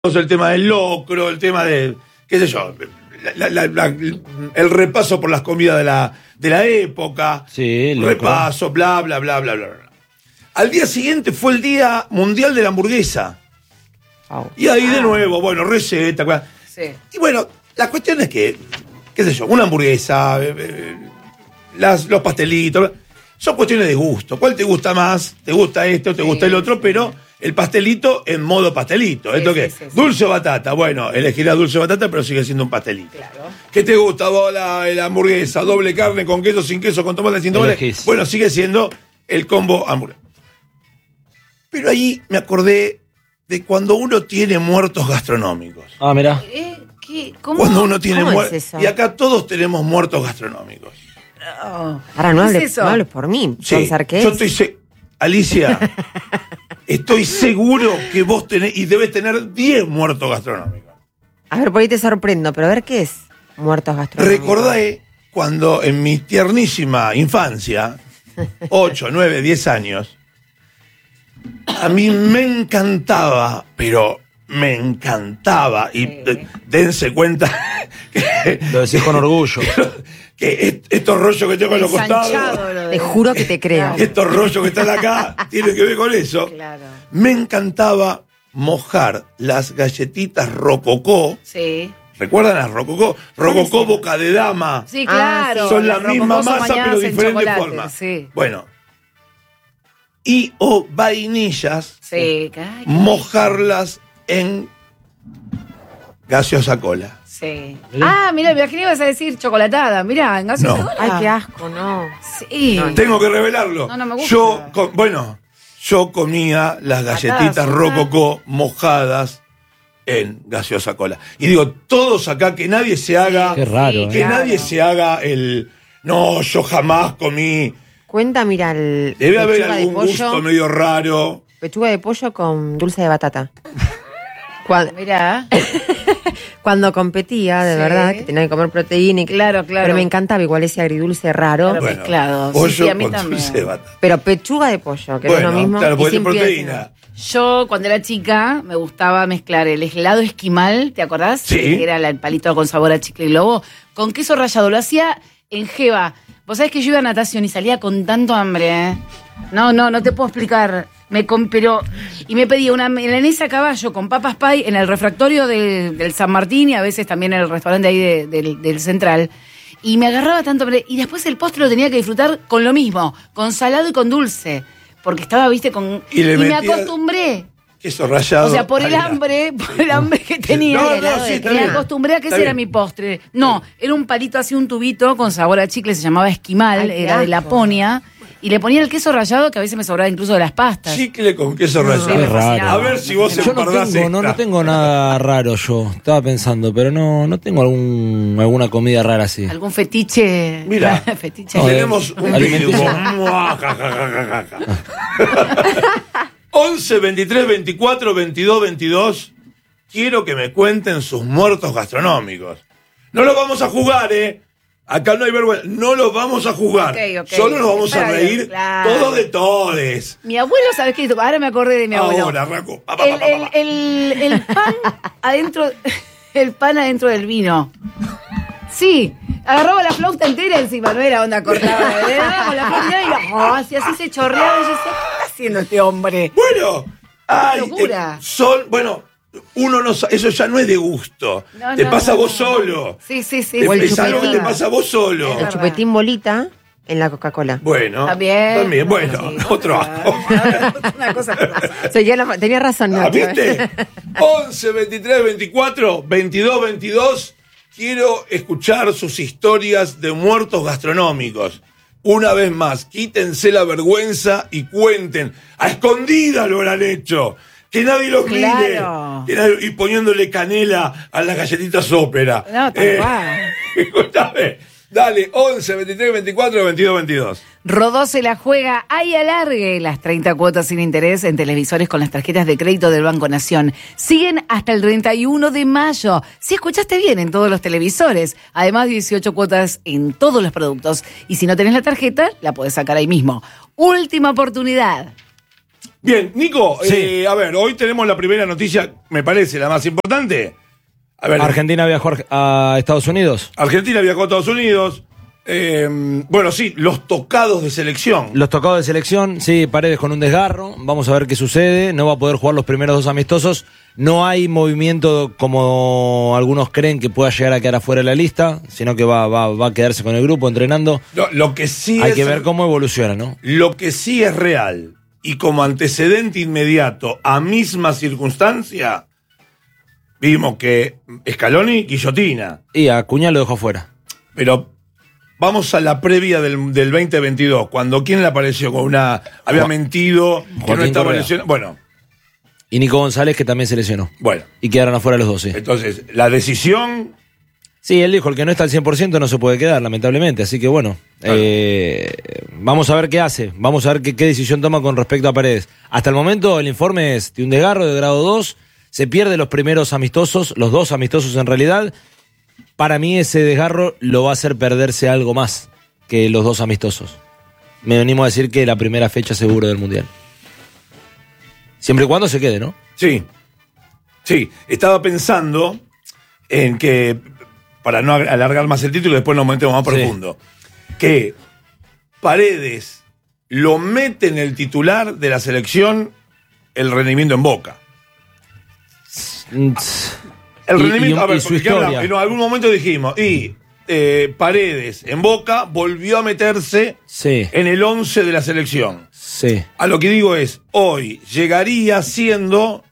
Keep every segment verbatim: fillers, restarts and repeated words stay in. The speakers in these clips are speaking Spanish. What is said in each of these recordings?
el tema del locro, el tema de, qué sé yo, la, la, la, el repaso por las comidas de la, de la época, sí, repaso, bla, bla, bla, bla, bla, bla. Al día siguiente fue el Día Mundial de la Hamburguesa. Oh. Y ahí ah. de nuevo, bueno, receta. Sí. Y bueno, la cuestión es que, qué sé yo, una hamburguesa, eh, eh, las, los pastelitos, son cuestiones de gusto. ¿Cuál te gusta más? ¿Te gusta esto? ¿Te sí, gusta el otro? Sí. Pero el pastelito en modo pastelito. Sí, ¿esto qué? Sí, sí, dulce sí. o batata. Bueno, elegirás dulce o batata, pero sigue siendo un pastelito. Claro. ¿Qué te gusta vos la, la hamburguesa? ¿Doble carne, con queso, sin queso, con tomate, sin tomate? Elegís. Bueno, sigue siendo el combo hamburguesa. Pero ahí me acordé de cuando uno tiene muertos gastronómicos. Ah, mirá. ¿Eh? ¿Qué? ¿Cómo? Cuando uno tiene muertos. Es y acá todos tenemos muertos gastronómicos. Oh. Ahora no hables no hable por mí. Sí, pensar qué yo es. estoy se- Alicia, estoy seguro que vos tenés y debes tener diez muertos gastronómicos. A ver, por ahí te sorprendo, pero a ver qué es muertos gastronómicos. Recordé cuando en mi tiernísima infancia, ocho, nueve, diez años, a mí me encantaba, pero me encantaba, y sí. dense cuenta que... Lo decís con orgullo. Que estos rollos que tengo en los costados, te juro que te creo. Estos rollos que están acá tienen que ver con eso. Claro. Me encantaba mojar las galletitas rococó. Sí. ¿Recuerdan las rococó? Rococó boca de dama. Sí, claro. Son la misma masa pero diferente forma. Sí. Bueno. Y o vainillas. Sí. Mojarlas en gaseosa cola. Sí. Ah, mira, me imaginé ibas a decir chocolatada. Mirá, en gaseosa no. cola. Ay, qué asco, no. Sí. No, tengo que revelarlo. No, no me gusta. Yo, com- bueno, yo comía las galletitas rococó mojadas en gaseosa cola. Y digo, todos acá, que nadie se haga... Qué raro, Que ¿eh? nadie se haga el... No, yo jamás comí... Cuenta, mira, el... Debe haber algún gusto medio raro. Pechuga de pollo con dulce de batata. Cuando, Mirá. Cuando competía, de sí. verdad, que tenía que comer proteína y claro, claro. Pero me encantaba igual ese agridulce raro. Claro, bueno, mezclado. Pollo sí, sí, a mí con también. dulce de batata. Pero pechuga de pollo, que bueno, no es lo mismo. Claro, porque es proteína. proteína. Yo, cuando era chica, me gustaba mezclar el helado esquimal, ¿te acordás? Sí. Que era el palito con sabor a chicle y globo, con queso rallado. Lo hacía en jeva. Vos sabés que yo iba a natación y salía con tanto hambre, ¿eh? No, no, no te puedo explicar. Me com- pero, y me pedía una milanesa a caballo con papas pie en el refractorio de, del San Martín y a veces también en el restaurante ahí de, de, del Central. Y me agarraba tanto hambre. Y después el postre lo tenía que disfrutar con lo mismo, con salado y con dulce. Porque estaba, viste, con... Y, le y metía... me acostumbré. Queso rallado. O sea, por el hambre, por el hambre que tenía, no, no, sí, me acostumbré a que ese era mi postre. No, era un palito así, un tubito con sabor a chicle, se llamaba esquimal, Ay, era de Laponia. Y le ponía el queso rallado que a veces me sobraba incluso de las pastas. Chicle con queso rallado. Qué raro. A ver si vos yo no tengo, no, no tengo nada raro yo. Estaba pensando, pero no, no tengo algún alguna comida rara así. Algún fetiche. Mira, fetiche. No, tenemos un video. once, veintitrés, veinticuatro, veintidós, veintidós. Quiero que me cuenten sus muertos gastronómicos. No los vamos a jugar, ¿eh? Acá no hay vergüenza. No los vamos a jugar. Okay, okay. Solo nos vamos a reír claro. todos de todes. Mi abuelo, ¿sabes qué? Ahora me acordé de mi abuelo. Ahora, Raco. Pa, pa, el, pa, pa, pa. El, el, el pan adentro... El pan adentro del vino. Sí. Agarraba la flauta entera encima. No era onda cortada. Le daba con la flauta y la... Oh, así, así se chorreaba. Y yo decía, ¿qué está haciendo este hombre? Bueno. Ay, locura. Eh, son... Bueno... Uno no sabe, eso ya no es de gusto. No, te no, pasa a vos no. solo. Sí, sí, sí. Te, es algo que te pasa a vos solo. El chupetín bolita en la Coca-Cola. Bueno. También. También. Bueno, sí, otro asco. Una cosa que o sea, la, tenía razón. ¿Ah, ¿Viste? once, veintitrés, veinticuatro, veintidós, veintidós. Quiero escuchar sus historias de muertos gastronómicos. Una vez más, quítense la vergüenza y cuenten. A escondidas lo habrán hecho. Que nadie los mire. Claro. Que nadie, y poniéndole canela a las galletitas ópera. No, tal cual. Eh, escúchame. Dale, once, veintitrés, veinticuatro, veintidós, veintidós. Rodó se la juega, ahí alargue las treinta cuotas sin interés en televisores con las tarjetas de crédito del Banco Nación. Siguen hasta el treinta y uno de mayo. Si escuchaste bien, en todos los televisores. Además, dieciocho cuotas en todos los productos. Y si no tenés la tarjeta, la podés sacar ahí mismo. Última oportunidad. Bien, Nico, Sí. eh, a ver, hoy tenemos la primera noticia, me parece la más importante. A ver, Argentina viajó a Estados Unidos. Argentina viajó a Estados Unidos. Eh, bueno, sí, los tocados de selección. Los tocados de selección, sí, Paredes con un desgarro. Vamos a ver qué sucede. No va a poder jugar los primeros dos amistosos. No hay movimiento como algunos creen que pueda llegar a quedar afuera de la lista, sino que va, va, va a quedarse con el grupo entrenando. Lo, lo que sí Hay es, que ver cómo evoluciona, ¿no? Lo que sí es real y como antecedente inmediato a misma circunstancia, vimos que Scaloni, Guillotina. Y a Acuña lo dejó afuera. Pero vamos a la previa del, del veinte veintidós, cuando ¿quién le apareció con una... había Juan- mentido, que no Joaquín estaba Correa. lesionado? Bueno, Y Nico González, que también se lesionó. bueno. Y quedaron afuera los dos, sí. Entonces, la decisión... Sí, él dijo, el que no está al cien por ciento no se puede quedar, lamentablemente. Así que bueno, Claro. eh, vamos a ver qué hace. Vamos a ver qué, qué decisión toma con respecto a Paredes. Hasta el momento el informe es de un desgarro de grado dos. Se pierde los primeros amistosos, los dos amistosos en realidad. Para mí ese desgarro lo va a hacer perderse algo más que los dos amistosos. Me venimos a decir que la primera fecha seguro del Mundial. Siempre y cuando se quede, ¿no? Sí, sí. Estaba pensando en que, para no alargar más el título, después nos metemos más Sí. profundo, que Paredes lo mete en el titular de la selección el rendimiento en Boca. Mm, El Y- rendimiento, y- a ver, y su porque ¿qué historia. hablamos? En algún momento dijimos, y eh, Paredes en Boca volvió a meterse Sí, en el once de la selección. sí. A lo que digo es, hoy llegaría siendo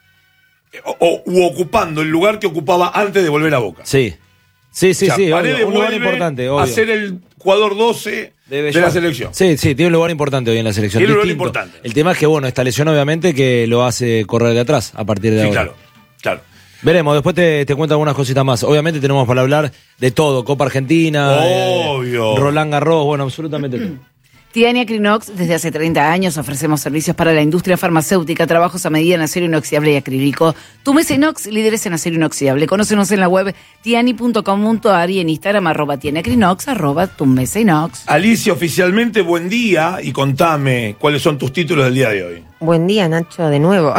o, o- u ocupando el lugar que ocupaba antes de volver a Boca. Sí, sí, sí, O sea, sí, Paredes obvio, un lugar vuelve importante, obvio. a ser el jugador doce de, Debe la llegar. selección. Sí, sí, tiene un lugar importante hoy en la selección. Tiene un lugar distinto. importante. El tema es que, bueno, esta lesión obviamente que lo hace correr de atrás a partir de Sí, ahora. claro, claro. Veremos, después te, te cuento algunas cositas más. Obviamente tenemos para hablar de todo, Copa Argentina, Obvio. eh, Roland Garros, bueno, absolutamente todo. Tiania Crinox, desde hace treinta años ofrecemos servicios para la industria farmacéutica, trabajos a medida en acero inoxidable y acrílico. Tu mesa inox, líderes en acero inoxidable. Conócenos en la web tiani punto com punto a r y en Instagram arroba tianiacrinox, arroba tu mesa inox. Alicia, oficialmente buen día y contame cuáles son tus títulos del día de hoy. Buen día, Nacho, de nuevo.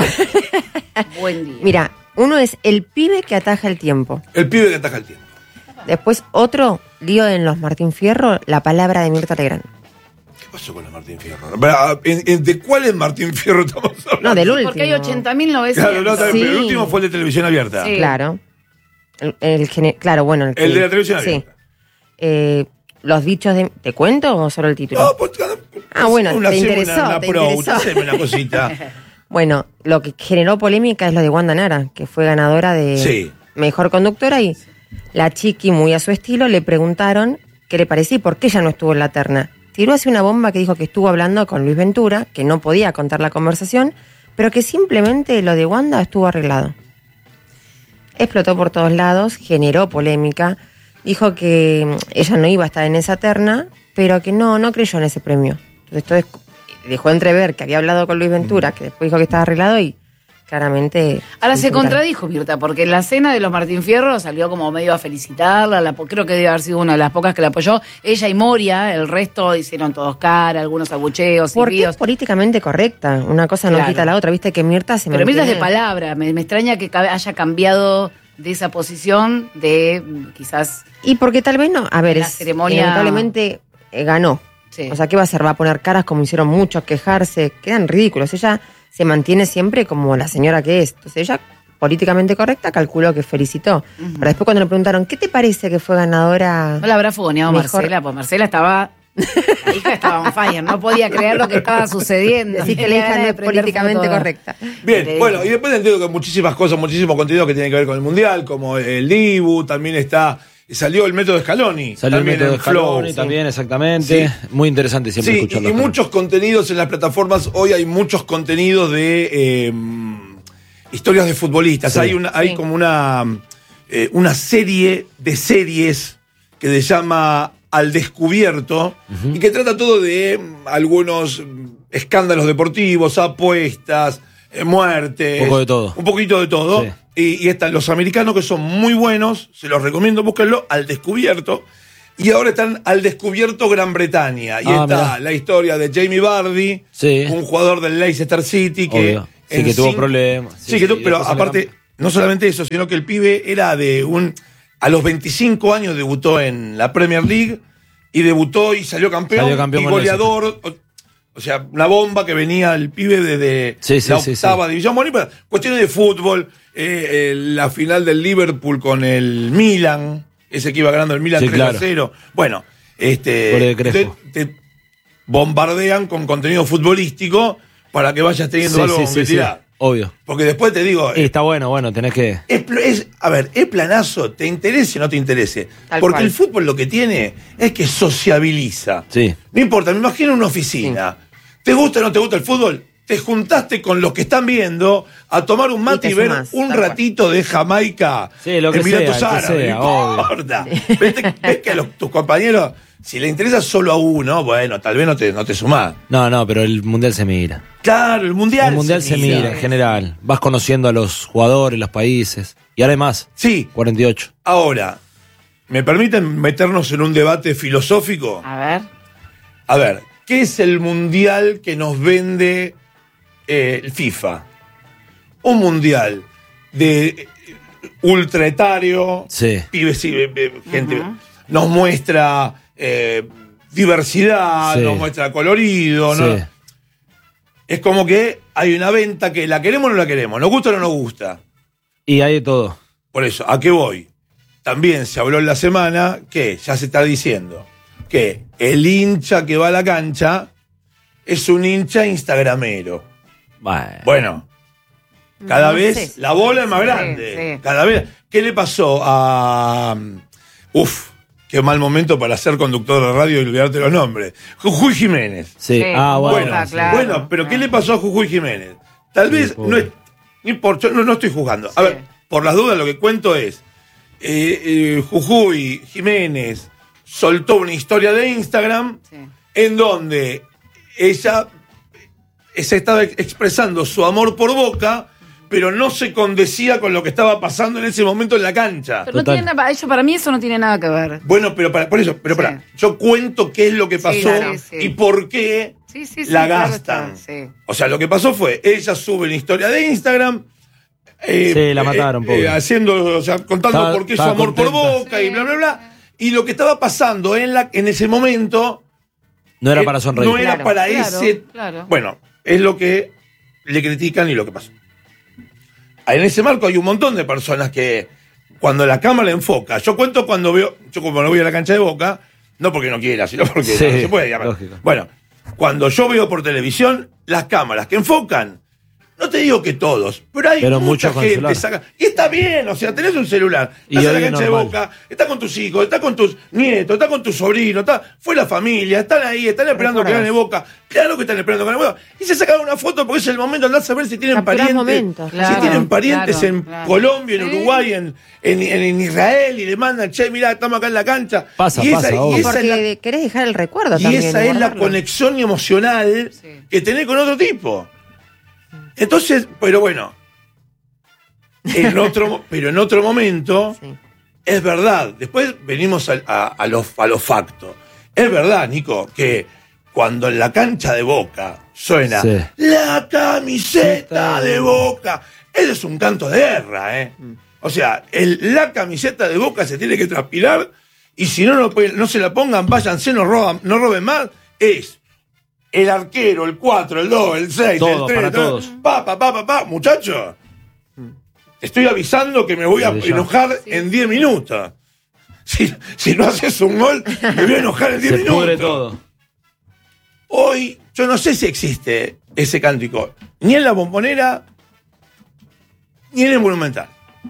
Buen día. Mira, uno es el pibe que ataja el tiempo. El pibe que ataja el tiempo. Después otro, lío en los Martín Fierro, la palabra de Mirta Legrand. ¿Qué pasó con la Martín Fierro? Pero, ¿en- en- ¿De cuál es Martín Fierro estamos hablando? No, del último. Porque hay ochenta mil novecientos. Claro, no, está bien, pero el Sí. último fue el de televisión abierta. Sí. Claro. El, el gene- claro, bueno. El, El que- de la televisión Sí. abierta. Eh, los dichos de... ¿Te cuento o solo el título? No, pues, Ah, bueno, una, te haceme interesó, Una, una te pro, interesó. haceme una cosita. Bueno, lo que generó polémica es lo de Wanda Nara, que fue ganadora de Sí. Mejor Conductora, y la chiqui, muy a su estilo, le preguntaron qué le parecía y por qué ella no estuvo en la terna. Tiró así una bomba que dijo que estuvo hablando con Luis Ventura, que no podía contar la conversación, pero que simplemente lo de Wanda estuvo arreglado. Explotó por todos lados, generó polémica, dijo que mm, ella no iba a estar en esa terna, pero que no, no creyó en ese premio. Entonces, esto es- dejó entrever que había hablado con Luis Ventura, que después dijo que estaba arreglado y claramente... Ahora se insultaron. contradijo, Mirta, porque en la cena de los Martín Fierro salió como medio a felicitarla, la, creo que debe haber sido una de las pocas que la apoyó. Ella y Moria, el resto hicieron todos cara, algunos abucheos, Porque silbidos. es políticamente correcta. Una cosa no Claro. quita la otra. Viste que Mirta se Pero Mirta es de mantiene- palabra, me, me extraña que cabe- haya cambiado de esa posición de mm, quizás... Y porque tal vez no. A ver, La es, ceremonia- lamentablemente eh, ganó. Sí. O sea, ¿qué va a hacer? Va a poner caras como hicieron muchos, quejarse. Quedan ridículos. Ella se mantiene siempre como la señora que es. Entonces ella, políticamente correcta, calculó que felicitó. Pero después cuando le preguntaron, ¿qué te parece que fue ganadora? No la habrá fogoneado Mejor- Marcela, pues Marcela estaba... La hija estaba on fire, no podía creer lo que estaba sucediendo. Decir que Tenía la hija ganas no de es prender políticamente fuego. correcta. Bien, Te bueno, digo. y después entiendo que muchísimas cosas, muchísimo contenido que tiene que ver con el Mundial, como el Dibu, también está, salió el método Scaloni. Salió el también método en Flow. Scaloni también, exactamente. Sí. Muy interesante siempre Sí, escucharlo. y, y muchos contenidos en las plataformas, hoy hay muchos contenidos de eh, historias de futbolistas. Sí. Hay, una, hay Sí. como una, eh, una serie de series que se llama Al Descubierto y que trata todo de mm, algunos mm, escándalos deportivos, apuestas, eh, muertes. Un poco de todo. Un poquito de todo. Sí. Y, y están los americanos que son muy buenos, se los recomiendo, búsquenlo, Al Descubierto. Y ahora están al descubierto Gran Bretaña. Y Ah, está mirá. la historia de Jamie Vardy, Sí. un jugador del Leicester City que... Obvio. Sí, que tuvo cinco- problemas. Sí, que tu- y pero después en el aparte, campo. no solamente eso, sino que el pibe era de un... A los veinticinco años debutó en la Premier League y debutó y salió campeón, Salió campeón y con goleador. O, o sea, una bomba que venía el pibe desde Sí, sí, la sí, octava sí. división. Bueno, y para cuestiones de fútbol, eh, eh, la final del Liverpool con el Milan, ese que iba ganando el Milan Sí, tres a claro. cero. Bueno, este, Gol de Crespo. te, te bombardean con contenido futbolístico para que vayas teniendo Sí, algo sí, con sí, que sí. tirar. Obvio. Porque después te digo, Y está bueno, bueno, tenés que... es, pl- es- a ver, es planazo, te interese o no te interese. Tal Porque cual. el fútbol lo que tiene es que sociabiliza. Sí. No importa, me imagino una oficina. ¿Te gusta o no te gusta el fútbol? Te juntaste con los que están viendo a tomar un mate Y y, te ver sumás, un tal cual. ratito de Jamaica, Sí, lo que Emiratos sea, el que Árabes, sea, no obvio. importa. ¿Ves, ves que a los- tus compañeros, si le interesa solo a uno, bueno, tal vez no te, no te sumás. No, no, pero el Mundial se mira. Claro, el Mundial. El Mundial se mira en general. Vas conociendo a los jugadores, los países. Y ahora hay más. Sí, cuarenta y ocho. ahora, ¿me permiten meternos en un debate filosófico? A ver. A ver, ¿qué es el mundial que nos vende eh, el FIFA? Un mundial de eh, ultraetario, Sí. pibes, sí, eh, eh, gente, Ujú. nos muestra eh, diversidad, Sí. nos muestra colorido, ¿no? Sí. Es como que hay una venta que la queremos o no la queremos, nos gusta o no nos gusta. Y hay de todo. Por eso, ¿a qué voy? También se habló en la semana que ya se está diciendo que el hincha que va a la cancha es un hincha instagramero. Bueno. Bueno, cada No vez sé. la bola es más Sí, grande. sí. Cada vez. ¿Qué le pasó a. Uf, qué mal momento para ser conductor de radio y olvidarte los nombres. Jujuy Jiménez. Sí. Sí, Ah, bueno. Boca, sí. claro. Bueno, pero ¿qué le pasó a Jujuy Jiménez? Tal Sí, vez pobre. no es. Ni por, yo no, no estoy juzgando. A Sí. ver, por las dudas, lo que cuento es. eh, eh, Jujuy Jiménez soltó una historia de Instagram Sí. en donde ella se estaba expresando su amor por Boca, pero no se condecía con lo que estaba pasando en ese momento en la cancha. Pero no Total. tiene nada, eso para mí eso no tiene nada que ver. Bueno, pero para, por eso, pero Sí. para, yo cuento qué es lo que Sí, pasó claro, sí. y por qué Sí, sí, sí, la claro gastan. está, sí. O sea, lo que pasó fue, ella sube una historia de Instagram. eh, Sí, la mataron, pobre. haciendo, o sea, contando Estaba- por qué su estaba amor por contenta. Boca y bla, bla, bla. Y lo que estaba pasando en, la, en ese momento No era eh, para sonreír. no era Claro, para claro, ese. claro. Bueno, es lo que le critican y lo que pasó. En ese marco hay un montón de personas que cuando la cámara enfoca, yo cuento cuando veo, yo como no voy a la cancha de Boca, no porque no quiera, sino porque Sí, no se puede llamar. lógico. Bueno, cuando yo veo por televisión, las cámaras que enfocan, no te digo que todos, pero hay Pero mucha muchos con gente celular. saca. Y está bien, o sea, tenés un celular, Y estás en la hoy es cancha de normal. Boca, estás con tus hijos, estás con tus nietos, estás con tus sobrinos, está, fue la familia, están ahí, están esperando que Recordás. gane Boca, claro que están esperando que gane Boca, y se sacaron una foto porque es el momento, andás a ver si tienen Capturás parientes, momentos, si claro, tienen parientes claro, en claro. Colombia, en Sí. Uruguay, en, en, en Israel, y le mandan, che, mirá, estamos acá en la cancha. Pasa, y esa, pasa, y obvio. esa Porque es la, querés dejar el recuerdo y también. esa es la guardarlo. conexión emocional Sí. que tenés con otro tipo. Entonces, pero bueno, en otro, pero en otro momento, Sí. es verdad. Después venimos a, a, a los, a los factos. Es verdad, Nico, que cuando en la cancha de Boca suena Sí. la camiseta de Boca, ese es un canto de guerra, ¿eh? O sea, el, la camiseta de Boca se tiene que transpirar y si no, no, pueden- no se la pongan, váyanse, no, roban, no roben más. Es el arquero, el cuatro, el dos, el seis, Todo, el tres, para el todo. todos. Pa, pa, pa, pa, pa, muchachos. Te estoy avisando que me voy a Desde ya. enojar en diez minutos. Si, si no haces un gol, me voy a enojar en diez Se minutos. pudre todo. Hoy, yo no sé si existe ese cántico, ni en la Bombonera, ni en el Monumental.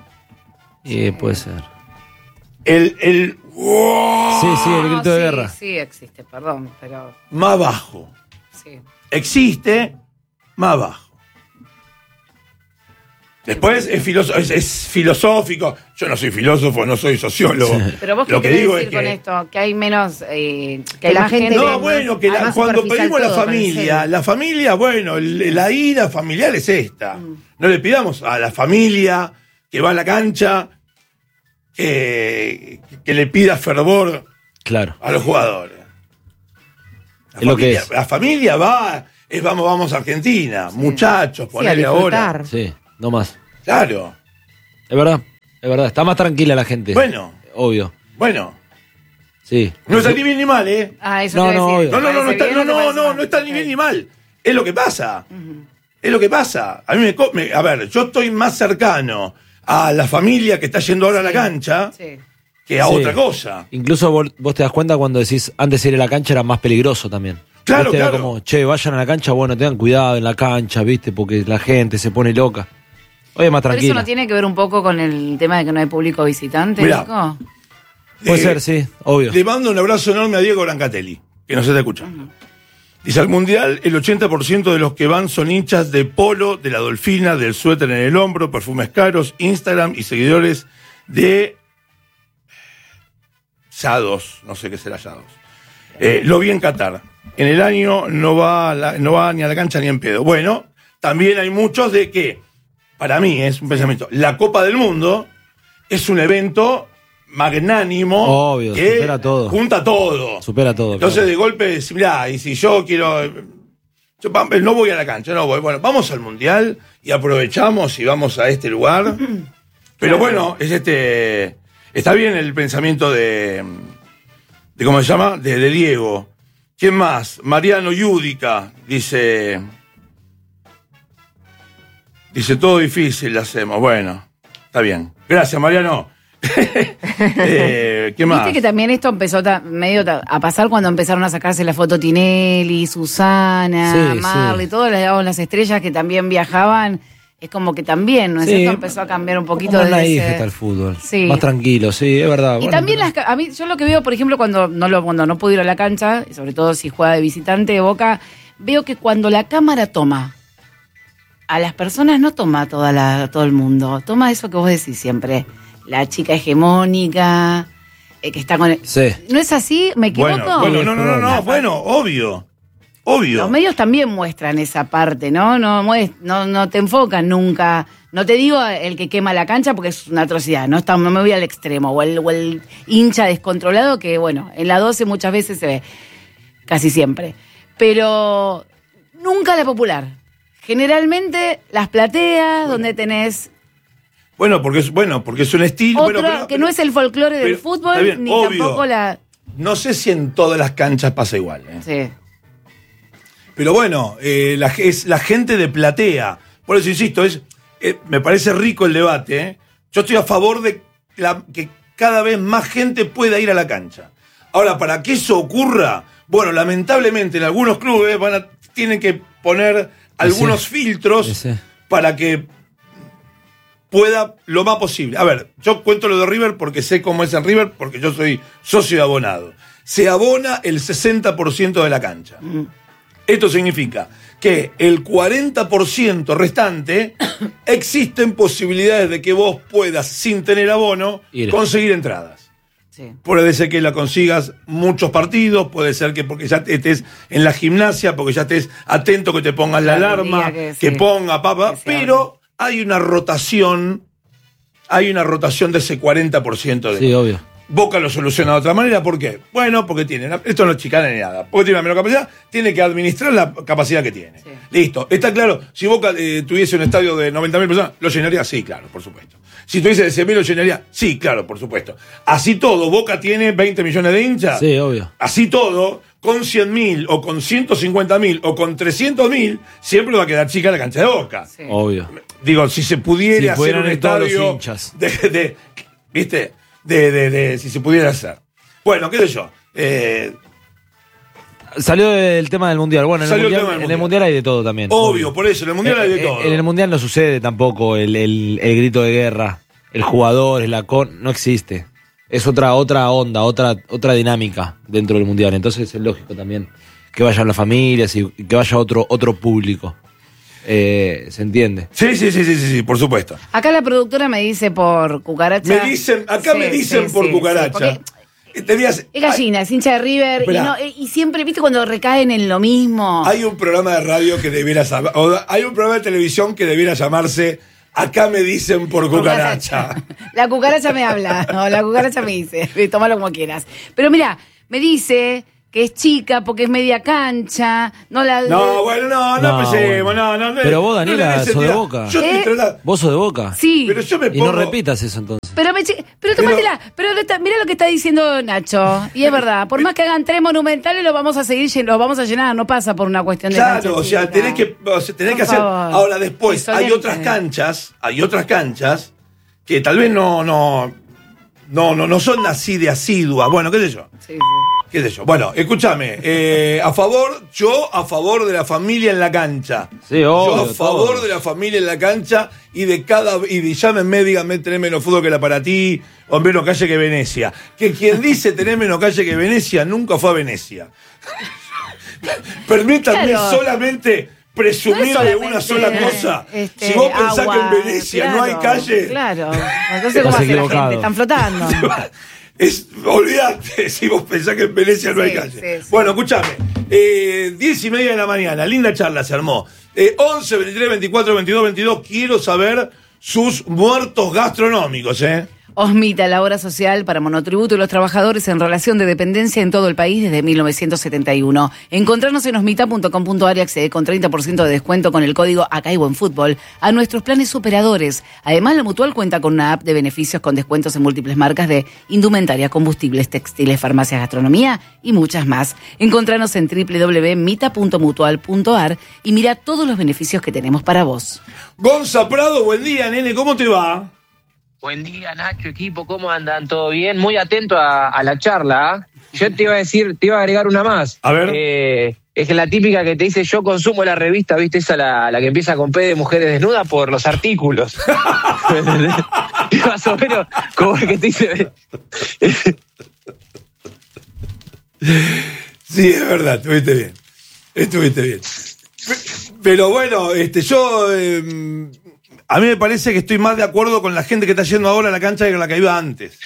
Y puede ser. El, el Sí, sí, el grito No, de sí, guerra. Sí, existe, perdón, pero más bajo. sí. Existe, más bajo. Después es, filoso- es, es filosófico. Yo no soy filósofo, no soy sociólogo. Pero vos qué Lo que querés digo decir es con que- esto, que hay menos, eh, que Que hay la más gente gente. No, más- bueno, que la- más cuando superficial pedimos la todo, con el familia, celu. la familia, bueno, el- la ira familiar es esta. No le pidamos a la familia que va a la cancha que, que le pida fervor Claro. A los jugadores. La, Es lo familia, que es. la familia va, es vamos, vamos a Argentina, muchachos, Sí, a ponele ahora. disfrutar. Sí, no más. Claro. Es verdad, es verdad. Está más tranquila la gente. Bueno, Obvio. bueno. Sí. No está ni bien ni mal, ¿eh? Ah, eso No, te iba a no, decir. obvio. No, no, no, no ¿Te está, parece no, bien o te no, parece no, mal? no está ni bien Ok. ni mal. Es lo que pasa. Es lo que pasa. A mí me, co- me- a ver, yo estoy más cercano a la familia que está yendo ahora a la cancha Sí. que a Sí. otra cosa. Incluso vos, vos te das cuenta cuando decís antes de ir a la cancha era más peligroso también. Claro, Viste, era claro. como, che, vayan a la cancha, bueno, tengan cuidado en la cancha, ¿viste? Porque la gente se pone loca. Hoy es más Pero eso tranquila. no tiene que ver un poco con el tema de que no hay público visitante, Mirá. Nico. Puede Eh, ser, sí, obvio. Le mando un abrazo enorme a Diego Brancatelli, que nos está escuchando. Dice, al Mundial el ochenta por ciento de los que van son hinchas de polo, de la Dolfina, del suéter en el hombro, perfumes caros, Instagram y seguidores de Yados, no sé qué será Yados. Eh, lo vi en Qatar. En el año no va, a la- no va ni a la cancha ni en pedo. Bueno, también hay muchos de que, para mí es un pensamiento, la Copa del Mundo es un evento magnánimo Obvio, que supera todo. junta todo. Supera todo. Entonces claro. de golpe decís, mirá, y si yo quiero, yo pa- no voy a la cancha, no voy, bueno, vamos al Mundial y aprovechamos y vamos a este lugar. Pero bueno, es este, está bien el pensamiento de, de ¿cómo se llama? De, de Diego. ¿Quién más? Mariano Yudica, dice, dice, todo difícil lo hacemos. Bueno, está bien. Gracias, Mariano. eh, ¿Qué más? Viste que también esto empezó ta- medio ta- a pasar cuando empezaron a sacarse la foto Tinelli, Susana, Sí, Marley, sí. todas las, digamos, las estrellas que también viajaban. Es como que también, ¿no es Sí, cierto? Empezó a cambiar un poquito Como de naif ese- está el fútbol. Sí. Más tranquilo, sí, es verdad. Y Bueno, también pero- las, ca- a mí, yo lo que veo, por ejemplo, cuando no lo, cuando no puedo ir a la cancha, y sobre todo si juega de visitante de Boca, veo que cuando la cámara toma a las personas, no toma toda la, todo el mundo, toma eso que vos decís siempre, la chica hegemónica, eh, que está con el- Sí. ¿No es así? ¿Me equivoco? Bueno, bueno, no, no, no, no, La- bueno, obvio, obvio. Los medios también muestran esa parte, ¿no? No, muest- no, no te enfocan nunca. No te digo el que quema la cancha porque es una atrocidad, no, está, no me voy al extremo. O el, o el hincha descontrolado que, bueno, en la doce muchas veces se ve, casi siempre. Pero nunca la popular. Generalmente las plateas, donde tenés Bueno, porque es, bueno, porque es un estilo. otra, bueno, pero- que no es el folclore del pero- está fútbol, bien, ni obvio. tampoco la... No sé si en todas las canchas pasa igual. ¿eh? Sí. Pero bueno, eh, la, es la gente de platea. Por eso insisto, es, eh, me parece rico el debate. ¿eh? Yo estoy a favor de la- que cada vez más gente pueda ir a la cancha. Ahora, para que eso ocurra, bueno, lamentablemente en algunos clubes van a, tienen que poner algunos Sí. filtros Sí. para que pueda lo más posible. A ver, yo cuento lo de River porque sé cómo es en River, porque yo soy socio de abonado. Se abona el sesenta por ciento de la cancha. Esto significa que el cuarenta por ciento restante existen posibilidades de que vos puedas, sin tener abono, Ir. conseguir entradas. Sí. Puede ser que la consigas muchos partidos, puede ser que porque ya estés en la gimnasia, porque ya estés atento que te pongan la Claro, alarma, el día que, que sí. ponga papá, Que se pero hay una rotación, hay una rotación de ese cuarenta por ciento de Sí, obvio. Boca lo soluciona de otra manera, ¿por qué? Bueno, porque tiene, esto no es chicana ni nada, porque tiene una menor capacidad, tiene que administrar la capacidad que tiene. Sí. Listo, está claro, si Boca eh, tuviese un estadio de noventa mil personas, ¿lo llenaría? Sí, claro, por supuesto. Si tuviese de cien mil, ¿lo llenaría? Sí, claro, por supuesto. Así todo, Boca tiene veinte millones de hinchas. Sí, obvio. Así todo, con cien mil, o con ciento cincuenta mil, o con trescientos mil, siempre va a quedar chica la cancha de Boca. Sí. Obvio. Digo, si se pudiera Si hacer pudieran un ir todos los estadio hinchas. de, de- ¿viste? De, de, de- si se pudiera hacer. Bueno, qué sé yo. Eh, Salió el tema del mundial. Bueno, en, el Salió el mundial, tema del en el mundial. mundial hay de todo también. obvio, por eso, en el mundial Eh, hay de eh, todo. En el mundial no sucede tampoco el, el- el grito de guerra. El jugador, el con no existe. Es otra, otra onda, otra, otra dinámica dentro del mundial. Entonces es lógico también que vayan las familias y que vaya otro, otro público. Eh, ¿Se entiende? Sí, sí, sí, sí, sí, sí, por supuesto. Acá la productora me dice por cucaracha. Me dicen, acá Sí, me dicen sí, por sí, cucaracha. sí, porque Eh, tenías- es gallina, es hincha de River. Y, Esperá. no- y siempre, viste, cuando recaen en lo mismo. Hay un programa de radio que debiera llamar- o hay un programa de televisión que debiera llamarse Acá me dicen por cucaracha. La cucaracha me habla, no, la cucaracha me dice, tómalo como quieras. Pero mira, me dice que es chica porque es media cancha. No, la, no bueno, no, no, no empecemos, no, no, no. Pero vos, Daniela, no sos de Boca. Yo ¿Eh? estoy tratando... ¿Vos sos de Boca? Sí. Pero yo me pongo... Y no repitas eso entonces. Pero, me, pero tomátela, pero, pero mira lo que está diciendo Nacho. Y es verdad, por más que hagan tres monumentales, lo vamos a seguir, lo vamos a llenar, no pasa por una cuestión de Claro, cancha o sea, chica. tenés que, o sea, tenés Por que hacer. favor. Ahora después, hay Insolente. otras canchas, hay otras canchas que tal vez no, no, no, no, no son así de asiduas. Bueno, qué sé yo. Sí, sí. ¿Qué sé yo? Bueno, escúchame, eh, a favor, yo a favor de la familia en la cancha. Sí, obvio, Yo a favor todo. de la familia en la cancha y de cada. Y de, llámenme, díganme, tenés menos fútbol que la para ti, o menos calle que Venecia. Que quien dice tener menos calle que Venecia nunca fue a Venecia. Permítanme Claro. solamente presumir No es de una sola solamente, cosa. este, Si vos pensás agua, que en Venecia claro, no hay calle. Claro. Entonces, ¿cómo Estás hace la equivocado. gente? Están flotando. Es, olvidate si vos pensás que en Venecia no hay Sí, calle. sí, sí. Bueno, escúchame. Eh, diez y media de la mañana, linda charla se armó. Eh, once, veintitrés, veinticuatro, veintidós, veintidós. Quiero saber sus muertos gastronómicos, ¿eh? Osmita, la obra social para monotributo y los trabajadores en relación de dependencia en todo el país desde mil novecientos setenta y uno. Encontrarnos en osmita punto com punto ar y accede con treinta por ciento de descuento con el código Acá hay buen fútbol a nuestros planes superadores. Además, la Mutual cuenta con una app de beneficios con descuentos en múltiples marcas de indumentaria, combustibles, textiles, farmacias, gastronomía y muchas más. Encontrarnos en doble u doble u doble u punto mita punto mutual punto ar y mira todos los beneficios que tenemos para vos. Gonza Prado, buen día, nene, ¿cómo te va? Buen día, Nacho, equipo, ¿cómo andan? ¿Todo bien? Muy atento a, a la charla. ¿eh? Yo te iba a decir, te iba a agregar una más. A ver. Eh, es que la típica que te dice, yo consumo la revista, ¿viste? Esa la, la que empieza con P de mujeres desnudas por los artículos. ¿Me entendés? Y más o menos como el que te dice... Sí, es verdad, estuviste bien. Estuviste bien. Pero bueno, este, yo... Eh, a mí me parece que estoy más de acuerdo con la gente que está yendo ahora a la cancha que con la que iba antes.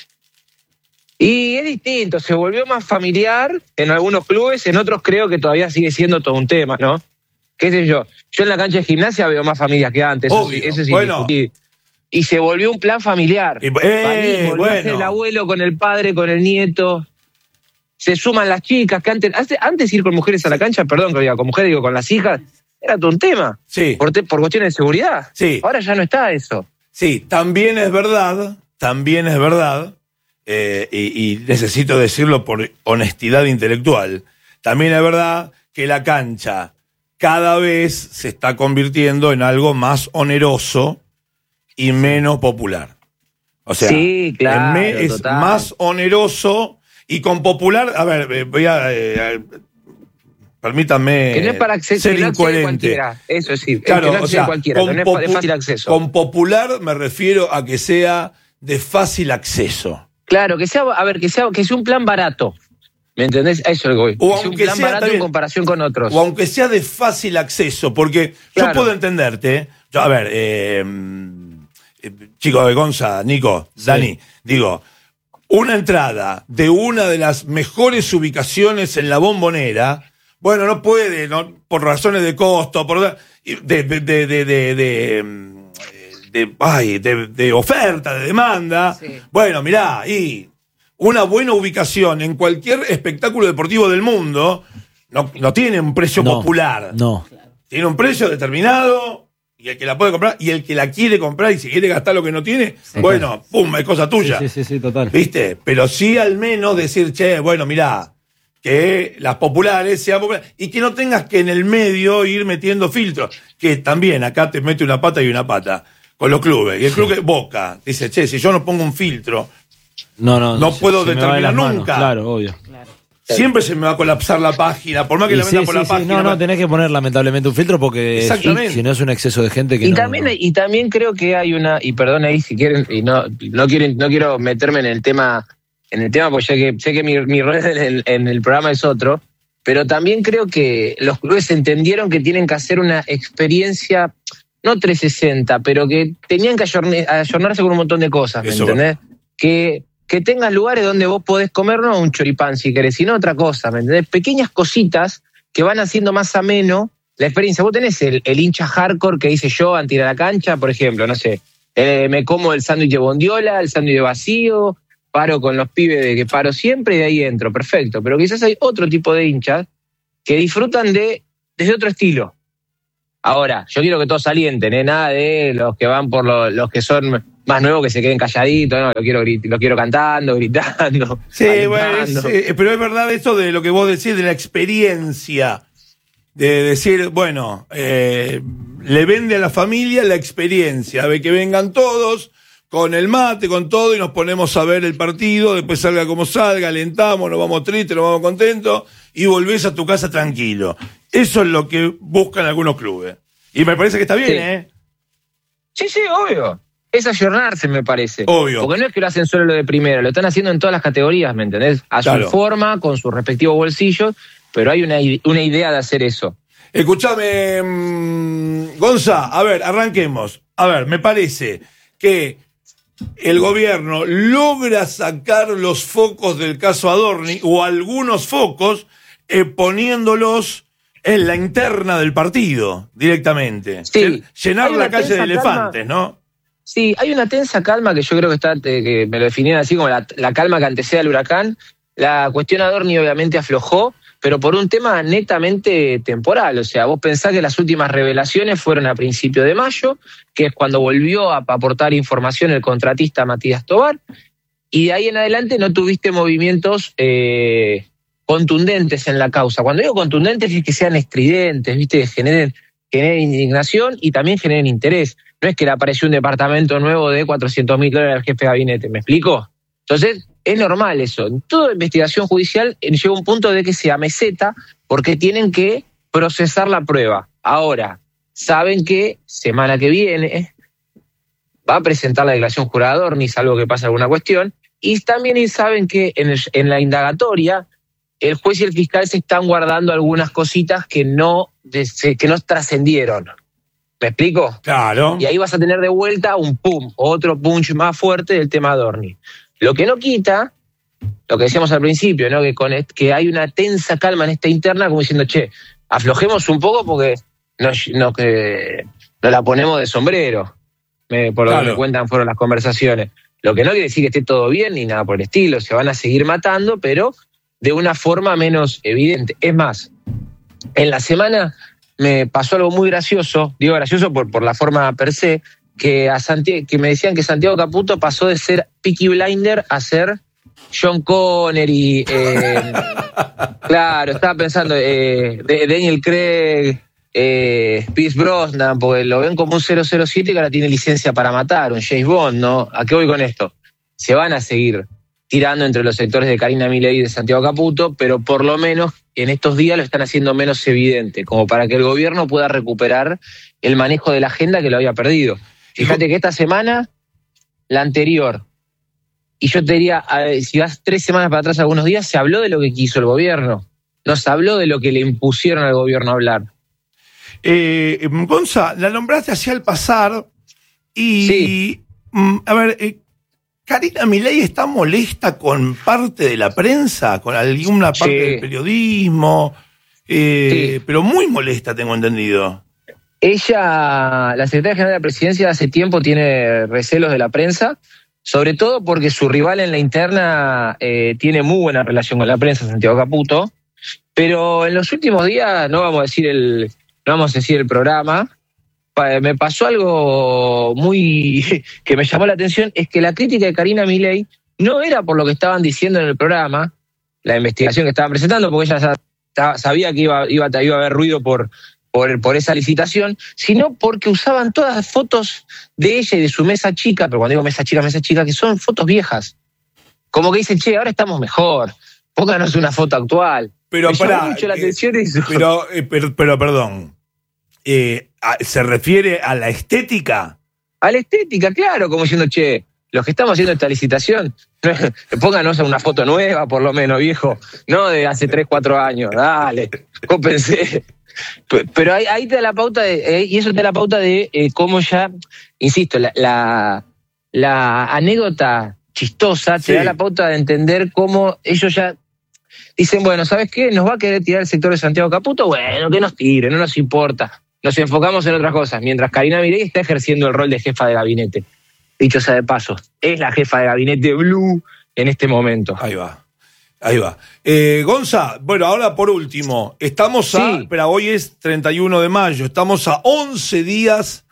Y es distinto, se volvió más familiar en algunos clubes, en otros creo que todavía sigue siendo todo un tema, ¿no? ¿Qué sé yo? Yo en la cancha de gimnasia veo más familias que antes, eso, Obvio, sí, eso sí. bueno. Y se volvió un plan familiar. Y, eh, Salís, volvés bueno. el abuelo con el padre, con el nieto. Se suman las chicas, que antes, antes, antes ir con mujeres a la cancha, perdón que diga con mujeres, digo con las hijas, era todo un tema. Sí. Por, te, por cuestiones de seguridad. Sí. Ahora ya no está eso. Sí, también es verdad, también es verdad, eh, y, y necesito decirlo por honestidad intelectual, también es verdad que la cancha cada vez se está convirtiendo en algo más oneroso y menos popular. O sea, Sí, claro, en me- es total. más oneroso y con popular, a ver, eh, voy a... eh, permítanme Que no es para acceso, ser que no accede incoherente. cualquiera. Eso sí, Claro, que no o accede sea, cualquiera, con que no es de popu- fácil acceso. Con popular me refiero a que sea de fácil acceso. Claro, que sea, a ver, que sea, que sea un plan barato. ¿Me entendés? A eso es lo que voy. O Que sea un aunque plan sea, barato está en bien. comparación con otros. O aunque sea de fácil acceso, porque Claro. yo puedo entenderte. Yo, a ver, eh, eh, chicos de Gonza, Nico, Dani, digo, una entrada de una de las mejores ubicaciones en la Bombonera, bueno, no puede, no, por razones de costo, por de, de, de, de, de, de, de, ay, de- de oferta, de demanda. Sí. Bueno, mirá, y una buena ubicación en cualquier espectáculo deportivo del mundo no, no tiene un precio No, popular. No. Tiene un precio determinado y el que la puede comprar y el que la quiere comprar y si quiere gastar lo que no tiene, bueno, pum, es cosa tuya. Sí, sí, sí, total. ¿Viste? Pero sí al menos decir, che, bueno, mirá, que las populares sean populares y que no tengas que en el medio ir metiendo filtros, que también acá te mete una pata y una pata con los clubes. Y el club que Boca dice, che, si yo no pongo un filtro, No, no. No se- puedo se me va de determinar las manos, nunca. Claro, obvio. siempre se me va a colapsar la página, por más que Y la sí, metan por sí, la sí. página. No, no, tenés que poner lamentablemente un filtro porque Exactamente. si, si no es un exceso de gente que Y no, también, no. y también creo que hay una, y perdón ahí si quieren, y no, no quieren, no quiero meterme en el tema, en el tema, porque sé que, sé que mi, mi rol en el, en el programa es otro, pero también creo que los clubes entendieron que tienen que hacer una experiencia, no trescientos sesenta, pero que tenían que ayorne- ayornarse con un montón de cosas, ¿me Eso. entendés? Que, que tengas lugares donde vos podés comer, no un choripán si querés, sino otra cosa, ¿me entendés? Pequeñas cositas que van haciendo más ameno la experiencia. Vos tenés el, el hincha hardcore que dice yo antes de ir a la cancha, por ejemplo, no sé, eh, me como el sándwich de bondiola, el sándwich de vacío, paro con los pibes de que paro siempre y de ahí entro, perfecto. Pero quizás hay otro tipo de hinchas que disfrutan de desde otro estilo. Ahora, yo quiero que todos alienten, ¿eh? Nada de los que van por lo, los que son más nuevos que se queden calladitos, no, lo quiero, lo quiero cantando, gritando. Sí, bueno, es, eh, pero es verdad eso de lo que vos decís, de la experiencia. De decir, bueno, eh, le vende a la familia la experiencia, de que vengan todos con el mate, con todo, y nos ponemos a ver el partido, después salga como salga, alentamos, nos vamos tristes, nos vamos contentos, y volvés a tu casa tranquilo. Eso es lo que buscan algunos clubes. Y me parece que está bien, sí. ¿eh? Sí, sí, obvio. Es ayornarse, me parece. Obvio. Porque no es que lo hacen solo lo de primera, lo están haciendo en todas las categorías, ¿me entendés? A claro. su forma, con sus respectivos bolsillos, pero hay una, una idea de hacer eso. Escuchame, mmm, Gonza, a ver, arranquemos. A ver, me parece que el gobierno logra sacar los focos del caso Adorni, o algunos focos, eh, poniéndolos en la interna del partido, directamente. Sí. Llenar la calle de elefantes, calma. ¿no? Sí, hay una tensa calma que yo creo que está, que me lo definieron así como la, la calma que antecede al huracán. La cuestión Adorni obviamente aflojó, pero por un tema netamente temporal. O sea, vos pensás que las últimas revelaciones fueron a principios de mayo, que es cuando volvió a aportar información el contratista Matías Tobar, y de ahí en adelante no tuviste movimientos eh, contundentes en la causa. Cuando digo contundentes es que sean estridentes, ¿viste? Que generen, generen indignación y también generen interés. No es que le apareció un departamento nuevo de cuatrocientos mil dólares al jefe de gabinete, ¿me explico? Entonces, es normal eso. En toda investigación judicial llega un punto de que se ameseta porque tienen que procesar la prueba. Ahora, saben que semana que viene va a presentar la declaración jurada Adorni, salvo que pase alguna cuestión, y también saben que en, el, en la indagatoria el juez y el fiscal se están guardando algunas cositas que no, que no trascendieron. ¿Me explico? Claro. Y ahí vas a tener de vuelta un pum, otro punch más fuerte del tema Adorni. Lo que no quita, lo que decíamos al principio, ¿no? Que, con que hay una tensa calma en esta interna, como diciendo, che, aflojemos un poco porque nos, nos, que, nos la ponemos de sombrero. Me, por lo claro. que me cuentan fueron las conversaciones. Lo que no quiere decir que esté todo bien ni nada por el estilo, se van a seguir matando, pero de una forma menos evidente. Es más, en la semana me pasó algo muy gracioso, digo gracioso por, por la forma per se, que, a Santiago, que me decían que Santiago Caputo pasó de ser Peaky Blinder a ser John Connery. Eh, claro, estaba pensando, eh, de, Daniel Craig, eh, Pierce Brosnan, porque lo ven como un cero cero siete que ahora tiene licencia para matar, un James Bond, ¿no? ¿A qué voy con esto? Se van a seguir tirando entre los sectores de Karina Milei y de Santiago Caputo, pero por lo menos en estos días lo están haciendo menos evidente, como para que el gobierno pueda recuperar el manejo de la agenda que lo había perdido. Fíjate que esta semana, la anterior, y yo te diría, si vas tres semanas para atrás algunos días, se habló de lo que quiso el gobierno, no se habló de lo que le impusieron al gobierno a hablar. Eh, Gonza, la nombraste hacia el pasar y, sí. a ver, eh, Karina Milei está molesta con parte de la prensa, con alguna parte sí. del periodismo, eh, sí. pero muy molesta, tengo entendido. Ella, la secretaria general de la presidencia, hace tiempo tiene recelos de la prensa, sobre todo porque su rival en la interna eh, tiene muy buena relación con la prensa, Santiago Caputo, pero en los últimos días, no vamos a decir el, no vamos a decir el programa, me pasó algo muy que me llamó la atención, es que la crítica de Karina Milei no era por lo que estaban diciendo en el programa, la investigación que estaban presentando, porque ella ya sabía que iba, iba, iba a haber ruido por, por, por esa licitación, sino porque usaban todas las fotos de ella y de su mesa chica, pero cuando digo mesa chica, mesa chica, que son fotos viejas. Como que dicen, che, ahora estamos mejor, pónganos una foto actual. Pero me para, llamó mucho la atención eso. Pero, eh, pero, pero perdón. Eh, ¿Se refiere a la estética? A la estética, claro, como diciendo, che, los que estamos haciendo esta licitación, pónganos una foto nueva, por lo menos, viejo, no de hace tres, cuatro años, dale, cópense. Pero ahí, ahí te da la pauta, de, eh, y eso te da la pauta de eh, cómo ya, insisto, la, la, la anécdota chistosa te sí. da la pauta de entender cómo ellos ya dicen, bueno, ¿sabes qué? ¿Nos va a querer tirar el sector de Santiago Caputo? Bueno, que nos tire, no nos importa. Nos enfocamos en otras cosas, mientras Karina Milei está ejerciendo el rol de jefa de gabinete. Dicho sea de paso, es la jefa de gabinete Blue en este momento. Ahí va, ahí va. Eh, Gonza, bueno, ahora por último, estamos a, sí. pero hoy es treinta y uno de mayo, estamos a once días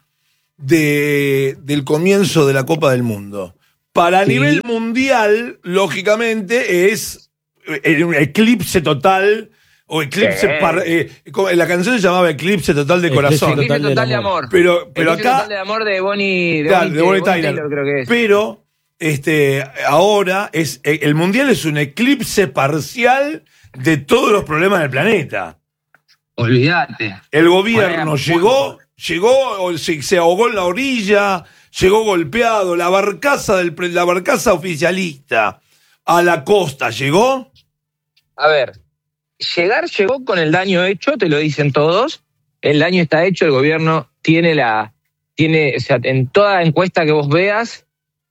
de, del comienzo de la Copa del Mundo. Para Sí. nivel mundial, lógicamente, es un eclipse total. O eclipse, Sí. par, eh, la canción se llamaba Eclipse Total de Eclipse Corazón. Total Eclipse total del de amor. amor. Pero, pero Eclipse acá. total de amor de Bonnie, de Claro, Bonnie, de Bonnie de Bonnie Tyler. Taylor, creo que es. Pero este, ahora es, el mundial es un eclipse parcial de todos los problemas del planeta. Olvídate. El gobierno Bueno, llegó, llegó, se, se ahogó en la orilla, llegó golpeado, la barcaza del pre- la barcaza oficialista a la costa llegó. A ver, llegar llegó con el daño hecho, te lo dicen todos. El daño está hecho, el gobierno tiene la. tiene, o sea, en toda encuesta que vos veas,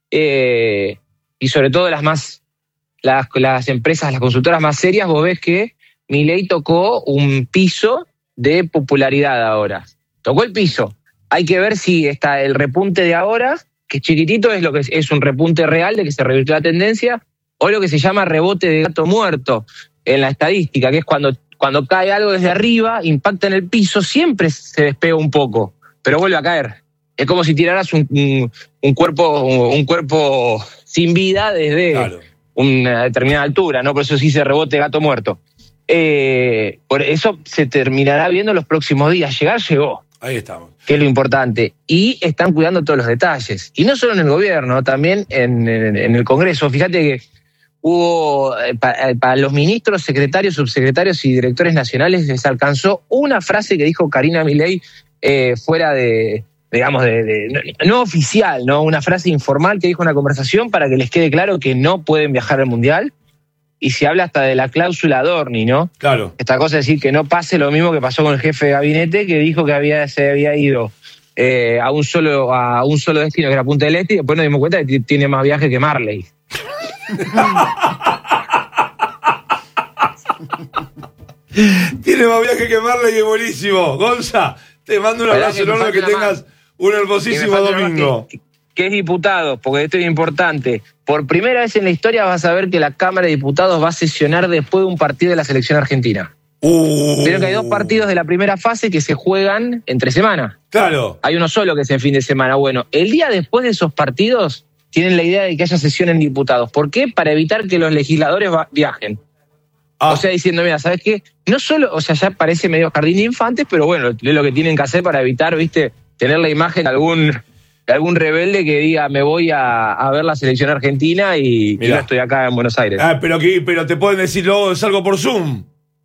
eh, y sobre todo las más. Las, las empresas, las consultoras más serias, vos ves que Milei tocó un piso de popularidad ahora. Tocó el piso. Hay que ver si está el repunte de ahora, que es chiquitito, es lo que es, es un repunte real de que se revirtió la tendencia, o lo que se llama rebote de gato muerto en la estadística, que es cuando, cuando cae algo desde arriba, impacta en el piso, siempre se despega un poco, pero vuelve a caer. Es como si tiraras un, un, un cuerpo, un cuerpo sin vida desde Claro. una determinada altura, ¿no? Por eso sí se rebote gato muerto. Eh, por eso se terminará viendo en los próximos días. Llegar, llegó. Ahí estamos. Que es lo importante. Y están cuidando todos los detalles. Y no solo en el gobierno, también en, en, en el Congreso. Fíjate que hubo, eh, para, para los ministros, secretarios, subsecretarios y directores nacionales les alcanzó una frase que dijo Karina Milei eh, fuera de, digamos, de, de, no, no oficial, ¿no? Una frase informal que dijo en una conversación para que les quede claro que no pueden viajar al Mundial. Y se habla hasta de la cláusula Dorni, ¿no? Claro. Esta cosa es decir que no pase lo mismo que pasó con el jefe de gabinete, que dijo que había, se había ido eh, a un solo a un solo destino, que era Punta del Este, y después nos dimos cuenta de que tiene más viajes que Marley. Tiene más viaje que Marley, que buenísimo. Gonza, te mando un abrazo enorme, que tengas un hermosísimo domingo. Que, que es diputado, porque esto es importante. Por primera vez en la historia vas a ver que la Cámara de Diputados va a sesionar después de un partido de la selección argentina. Uh, Pero que hay dos partidos de la primera fase que se juegan entre semana. Claro. Hay uno solo que es en fin de semana. Bueno, el día después de esos partidos tienen la idea de que haya sesión en diputados. ¿Por qué? Para evitar que los legisladores va- viajen. Ah, O sea, diciendo, mira, ¿sabes qué? No solo, o sea, ya parece medio jardín de infantes, pero bueno, es lo que tienen que hacer para evitar, viste, tener la imagen de algún, de algún rebelde que diga, me voy a, a ver la selección argentina y, y Mirá. no estoy acá en Buenos Aires. ah, pero, que, pero te pueden decir, luego salgo por Zoom.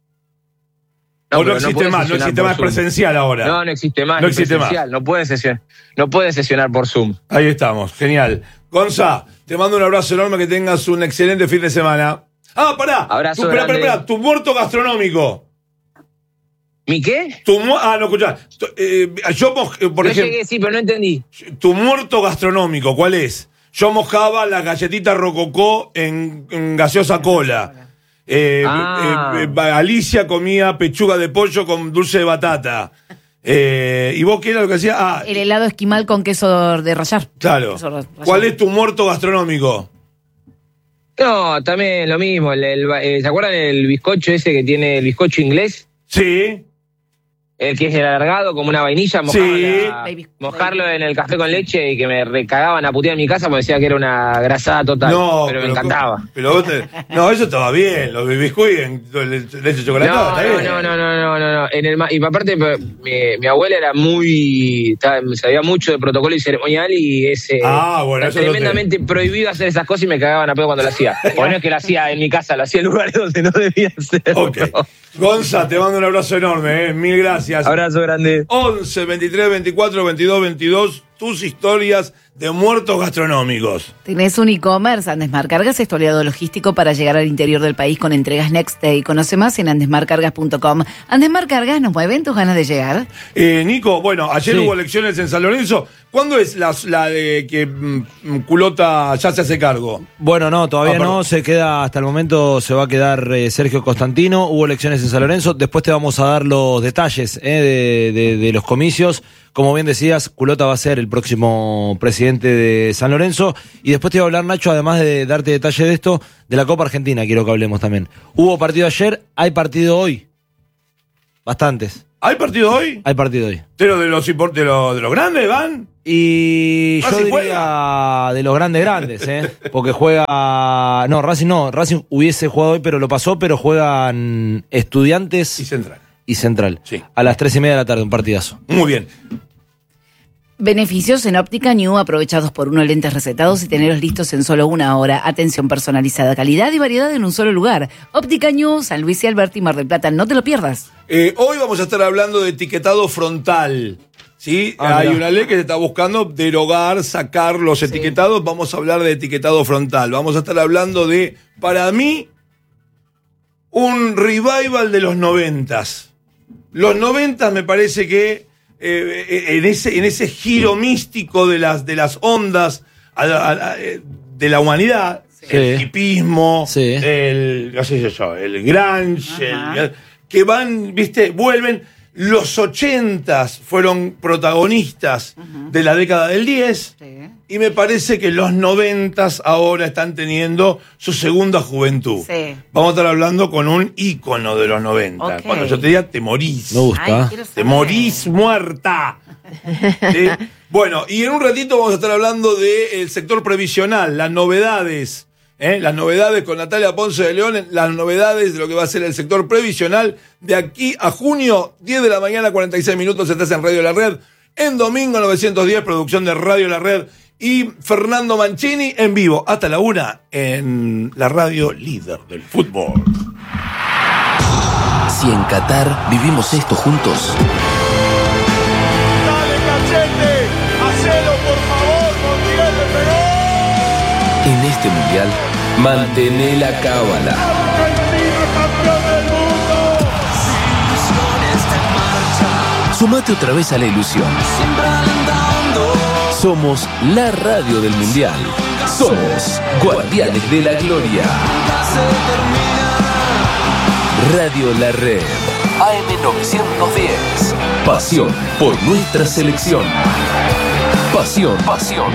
No, o no pero no existe puede más, no sesionar existe por más Zoom. presencial ahora. No, no existe más. No ni existe más. presencial, No puede sesionar, no puede sesionar por Zoom. Ahí estamos, genial. Gonza, te mando un abrazo enorme, que tengas un excelente fin de semana. Ah, pará. Abrazo Tu, espera, grande. espera, espera, tu muerto gastronómico. ¿Mi qué? Tu, mu- ah, no, escuchá. Tu- eh, yo, moj- eh, por no ejemplo, llegué, sí, pero no entendí. tu muerto gastronómico, ¿cuál es? Yo mojaba la galletita rococó en, en gaseosa cola. Eh, Ah. eh, eh, Alicia comía pechuga de pollo con dulce de batata. Eh, ¿Y vos qué era lo que hacía? Ah, El helado esquimal con queso de rallar. claro. Queso ra- rallado. ¿Cuál es tu muerto gastronómico? No, también lo mismo. El, el- eh, ¿Se acuerdan el bizcocho ese que tiene el bizcocho inglés? Sí. El que es el alargado como una vainilla, mojarlo, Sí. Baby- mojarlo en el café con leche y que me recagaban a putear en mi casa porque decía que era una grasada total. No, pero, me encantaba. Pero vos te- no, eso estaba bien. Los biscuits en leche No, chocolatada, no, está bien. no, no, no, no, no, no. En el, ma- y aparte, mi, mi abuela era muy. estaba- sabía mucho de protocolo y ceremonial y ese. Ah, bueno, era eso no te- tremendamente prohibido hacer esas cosas y me cagaban a pedo cuando lo hacía. Porque no es que lo hacía en mi casa, lo hacía en lugares donde no debía hacerlo. Ok. Gonza, te mando un abrazo enorme, eh. Mil gracias. Abrazo grande. once, veintitrés, veinticuatro, veintidós, veintidós, tus historias de muertos gastronómicos. Tenés un e-commerce, Andesmar Cargas es tu aliado logístico para llegar al interior del país con entregas Next Day. Conoce más en andesmar cargas punto com. Andesmar Cargas, ¿nos mueven tus ganas de llegar? Eh, Nico, bueno, ayer Sí. hubo elecciones en San Lorenzo. ¿Cuándo es la, la de que mm, Culota ya se hace cargo? Bueno, no, todavía Ah, no, perdón. se queda, hasta el momento se va a quedar eh, Sergio Constantino, hubo elecciones en San Lorenzo, después te vamos a dar los detalles eh, de, de, de los comicios, como bien decías, Culota va a ser el próximo presidente de San Lorenzo, y después te voy a hablar, Nacho, además de darte detalles de esto, de la Copa Argentina, quiero que hablemos también. Hubo partido ayer, hay partido hoy, bastantes, ¿Hay partido hoy? hay partido hoy. Pero de los, import- de los, de los grandes, ¿van? Y yo ¿Racing diría juega? de los grandes grandes, ¿eh? Porque juega... No, Racing no, Racing hubiese jugado hoy, pero lo pasó, pero juegan Estudiantes Y Central. y Central. Sí. A las tres y media de la tarde, un partidazo. Muy bien. Beneficios en Óptica New, aprovechados por uno lentes recetados y tenerlos listos en solo una hora. Atención personalizada, calidad y variedad en un solo lugar. Óptica New, San Luis y Alberti, Mar del Plata, no te lo pierdas. Eh, hoy vamos a estar hablando de etiquetado frontal. ¿Sí? Ah, Hay mirá. una ley que se está buscando derogar, sacar los etiquetados. Vamos a hablar de etiquetado frontal. Vamos a estar hablando de, para mí, un revival de los noventas. Los noventas me parece que eh, en, ese, en ese giro místico de las, de las ondas a la- a la- eh, de la humanidad, Sí. el hipismo, Sí. el, no sé yo, el grunge, Ajá. el- que van, viste, vuelven. Los ochentas fueron protagonistas de la década del diez. Sí. Y me parece que los noventas ahora están teniendo su segunda juventud. Sí. Vamos a estar hablando con un ícono de los noventa. Ok. Cuando yo te diga, te morís. Me gusta. Ay, quiero Te saber. morís muerta. ¿Sí? Bueno, y en un ratito vamos a estar hablando del sector previsional, las novedades. ¿eh? Las novedades con Natalia Ponce de León, las novedades de lo que va a ser el sector previsional de aquí a junio, diez de la mañana, cuarenta y seis minutos, estás en Radio La Red. En domingo novecientos diez, producción de Radio La Red. Y Fernando Mancini en vivo hasta la una en la radio líder del fútbol. Si en Qatar vivimos esto juntos, Dale, Cachete, hacelo por favor, Montiel le pegó. en este mundial, mantené la cábala. Argentina campeón del mundo. Sumate otra vez a la ilusión. Somos la radio del mundial. Somos Guardianes de la Gloria. Radio La Red. A M novecientos diez. Pasión por nuestra selección. Pasión, pasión.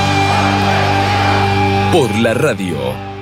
Por la radio.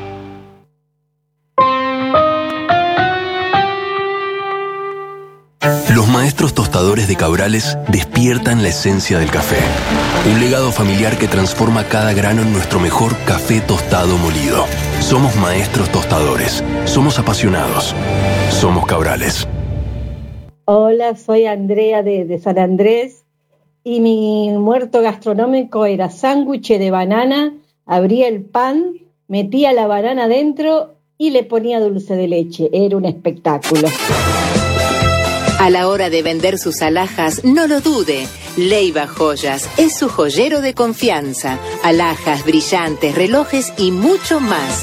Los maestros tostadores de Cabrales despiertan la esencia del café. Un legado familiar que transforma cada grano en nuestro mejor café tostado molido. Somos maestros tostadores. Somos apasionados. Somos Cabrales. Hola, soy Andrea de, de San Andrés y mi muerto gastronómico era sándwich de banana, abría el pan, metía la banana dentro y le ponía dulce de leche. Era un espectáculo. A la hora de vender sus alhajas, no lo dude. Leiva Joyas es su joyero de confianza. Alhajas, brillantes, relojes y mucho más.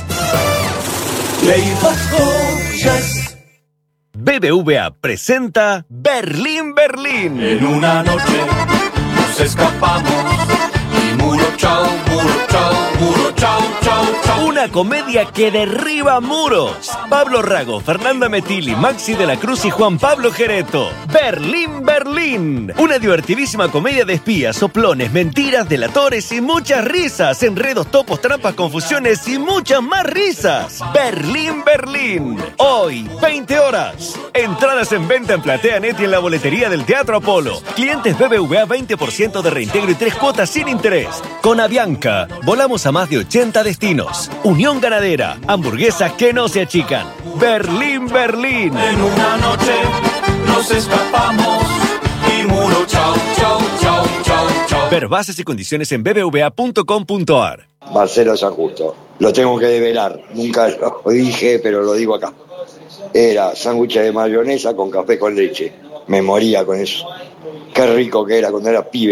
B B V A presenta Berlín, Berlín. En una noche nos escapamos y muro chau, muro chau, muro chau, chau, chau. Una comedia que derriba muros. Pablo Rago, Fernanda Metilli, Maxi de la Cruz y Juan Pablo Gereto. Berlín, Berlín. Una divertidísima comedia de espías, soplones, mentiras, delatores y muchas risas. Enredos, topos, trampas, confusiones y muchas más risas. Berlín, Berlín. Hoy, veinte horas. Entradas en venta en Platea Net y en la boletería del Teatro Apolo. Clientes B B V A veinte por ciento de reintegro y tres cuotas sin interés. Con Avianca, volamos a más de ochenta destinos. Unión Ganadera, hamburguesas que no se achican. Berlín, Berlín. En una noche nos escapamos y muro chau, chau, chau, chau, chau. Ver bases y condiciones en b b v a punto com punto a r. Marcelo San Justo. Lo tengo que develar. Nunca lo dije, pero lo digo acá. Era sándwich de mayonesa con café con leche. Me moría con eso. Qué rico que era cuando era pibe.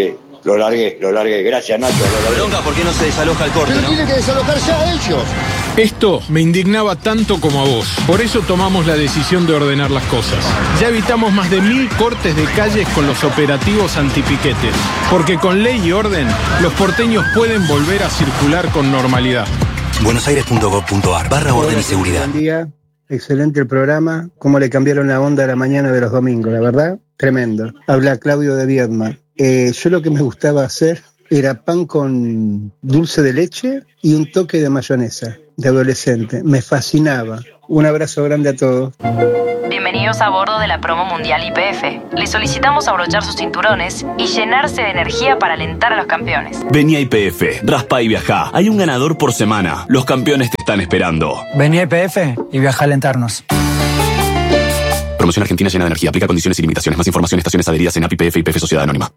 Lo largué, lo largué. Gracias, Nacho. Lo largué. Bronca, ¿por qué no se desaloja el corte? Pero ¿no? tienen que desalojar ya ellos. Esto me indignaba tanto como a vos. Por eso tomamos la decisión de ordenar las cosas. Ya evitamos más de mil cortes de calles con los operativos antipiquetes. Porque con ley y orden, los porteños pueden volver a circular con normalidad. buenosaires.gov.ar barra orden y seguridad. Buen día. Excelente el programa. Cómo le cambiaron la onda a la mañana de los domingos, la verdad, tremendo. Habla Claudio de Viedma. Eh, yo lo que me gustaba hacer era pan con dulce de leche y un toque de mayonesa de adolescente. Me fascinaba. Un abrazo grande a todos. Bienvenidos a bordo de la promo mundial Y P F. Les solicitamos abrochar sus cinturones y llenarse de energía para alentar a los campeones. Vení a Y P F, raspa y viajá. Hay un ganador por semana. Los campeones te están esperando. Vení a Y P F y viaja a alentarnos. Promoción Argentina llena de energía. Aplica condiciones y limitaciones. Más información en estaciones adheridas en A P I P F y P F Sociedad Anónima.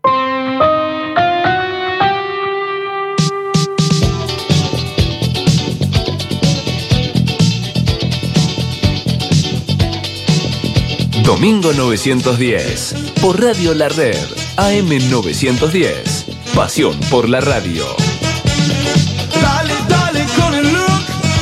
Domingo novecientos diez, por Radio La Red, A M novecientos diez. Pasión por la radio. Dale, dale con el look,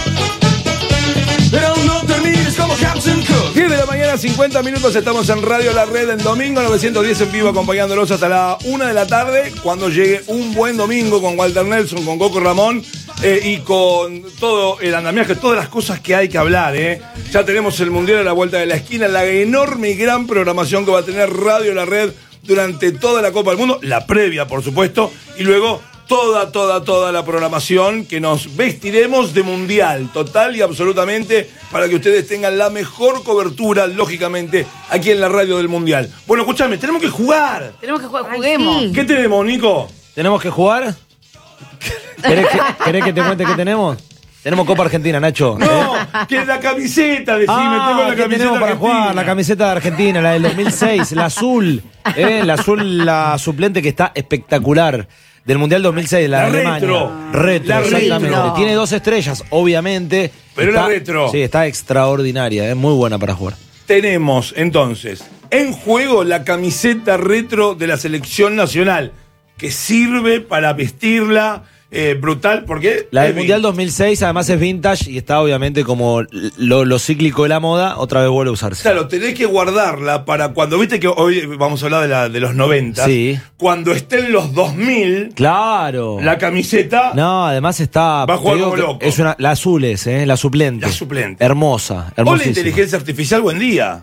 pero no termines como Captain Cook. diez de la mañana, cincuenta minutos, estamos en Radio La Red en Domingo novecientos diez en vivo, acompañándolos hasta la una de la tarde, cuando llegue un buen domingo con Walter Nelson, con Coco Ramón eh, y con todo el andamiaje, todas las cosas que hay que hablar, eh. Ya tenemos el Mundial a la vuelta de la esquina, la enorme y gran programación que va a tener Radio La Red durante toda la Copa del Mundo, la previa, por supuesto, y luego toda, toda, toda la programación que nos vestiremos de Mundial, total y absolutamente, para que ustedes tengan la mejor cobertura, lógicamente, aquí en la radio del Mundial. Bueno, escúchame, tenemos que jugar. Tenemos que jugar, juguemos. ¿Qué tenemos, Nico? ¿Tenemos que jugar? ¿Querés que, ¿Querés que te cuente qué tenemos? Tenemos Copa Argentina, Nacho. No, que la camiseta, decime, ah, tengo la ¿qué camiseta tenemos para argentina? jugar? La camiseta de Argentina, la del dos mil seis, la azul. Eh, la azul, la suplente que está espectacular. Del Mundial dos mil seis, la, La de Alemania. retro. Retro, La exactamente. retro. Tiene dos estrellas, obviamente. Pero está, la retro. Sí, está extraordinaria, es muy buena para jugar. Tenemos, entonces, en juego la camiseta retro de la selección nacional, que sirve para vestirla eh, brutal, porque... La del es Mundial dos mil seis además es vintage y está obviamente como lo, lo cíclico de la moda, otra vez vuelve a usarse. Claro, tenés que guardarla para cuando, viste que hoy vamos a hablar de, la, de los noventa. Sí. Cuando estén los dos mil, claro, la camiseta no, además está... va a jugar digo como que loco. Es una, la azul es, ¿eh? La suplente. La suplente. Hermosa, Hola, hermosísima. inteligencia artificial, buen día.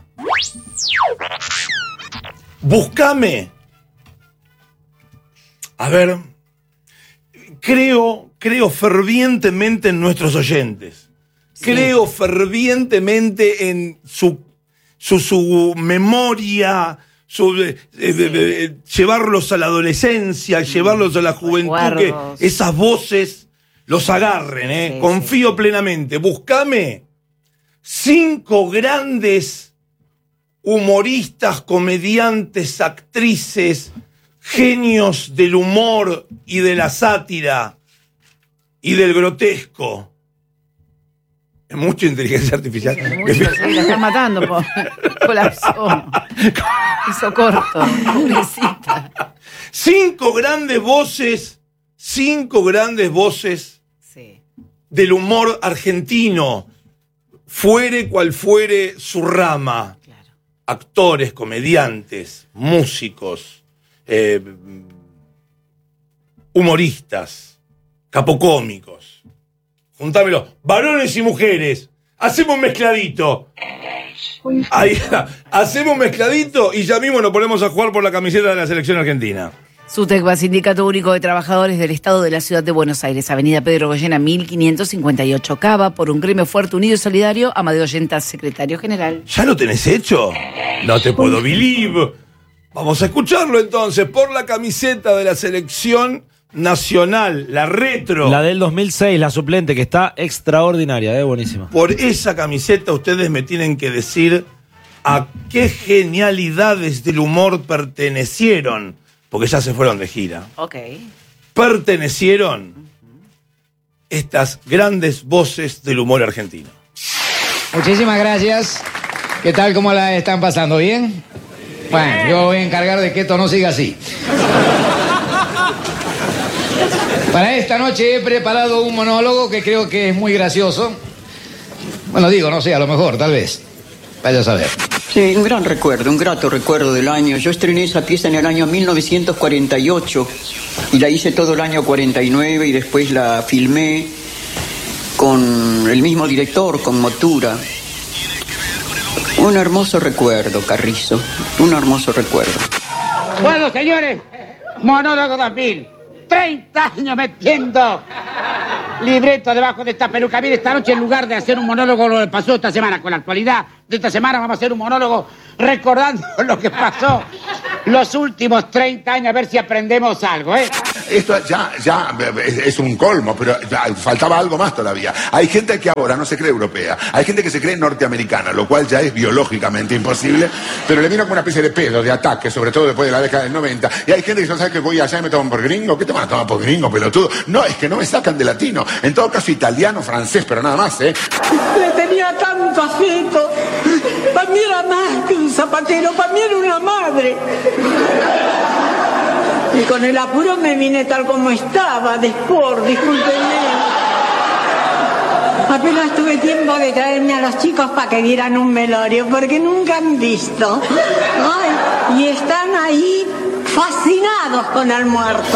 Buscame. A ver, creo, creo fervientemente en nuestros oyentes. Sí. Creo fervientemente en su, su, su memoria, su, eh, sí. eh, eh, llevarlos a la adolescencia, mm. llevarlos a la juventud, Recuerdos. que esas voces los agarren, ¿eh? Sí, Confío sí. plenamente. Buscame cinco grandes humoristas, comediantes, actrices, genios del humor y de la sátira y del grotesco. Es mucha inteligencia artificial. Sí, mucho, sí, la están matando, po. Colapsó. Hizo corto, pobrecita. Cinco grandes voces, cinco grandes voces sí. del humor argentino, fuere cual fuere su rama. Claro. Actores, comediantes, músicos, Eh, humoristas, capocómicos. Juntámelo, varones y mujeres. Hacemos un mezcladito. Ahí, hacemos un mezcladito y ya mismo nos ponemos a jugar por la camiseta de la selección argentina. SUTECBA, Sindicato Único de Trabajadores del Estado de la Ciudad de Buenos Aires, Avenida Pedro Goyena, mil quinientos cincuenta y ocho, Cava, por un gremio fuerte, unido y solidario. Amadeo Yentas, secretario general. ¿Ya lo tenés hecho? No te puedo believe. Vamos a escucharlo entonces por la camiseta de la selección nacional, la retro. La del dos mil seis, la suplente, que está extraordinaria, eh, buenísima. Por esa camiseta ustedes me tienen que decir a qué genialidades del humor pertenecieron, porque ya se fueron de gira. Ok. Pertenecieron estas grandes voces del humor argentino. Muchísimas gracias. ¿Qué tal? ¿Cómo la están pasando? ¿Bien? Bueno, yo voy a encargar de que esto no siga así. Para esta noche he preparado un monólogo que creo que es muy gracioso. Bueno, digo, no sé, a lo mejor, tal vez. Vaya a saber. Sí, un gran recuerdo, un grato recuerdo del año. Yo estrené esa pieza en el año mil novecientos cuarenta y ocho y la hice todo el año cuarenta y nueve y después la filmé con el mismo director, con Motura. Un hermoso recuerdo, Carrizo, un hermoso recuerdo. Bueno, señores, monólogo dos mil. treinta años metiendo libreto debajo de esta peluca. Mire, esta noche en lugar de hacer un monólogo lo que pasó esta semana con la actualidad de esta semana, vamos a hacer un monólogo recordando lo que pasó los últimos treinta años, a ver si aprendemos algo, ¿eh? Esto ya, ya es un colmo, pero faltaba algo más todavía. Hay gente que ahora no se cree europea, hay gente que se cree norteamericana, lo cual ya es biológicamente imposible, pero le vino como una especie de pedo, de ataque, sobre todo después de la década del noventa, y hay gente que no sabe que voy allá y me toman por gringo. ¿Qué te van a tomar por gringo, pelotudo? No, es que no me sacan de latino, en todo caso italiano, francés, pero nada más, ¿eh? Le tenía tanto afecto. Para mí era más que un zapatero, para mí era una madre. Y con el apuro me vine tal como estaba, de sport, discúlpenme. Apenas tuve tiempo de traerme a los chicos para que dieran un velorio, porque nunca han visto. Ay, y están ahí fascinados con el muerto.